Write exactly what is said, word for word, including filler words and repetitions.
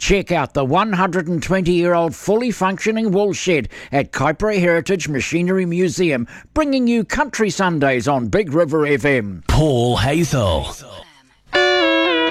Check out the one hundred twenty year old fully functioning wool shed at Kaipara Heritage Machinery Museum, bringing you Country Sundays on Big River F M. Paul Hazel.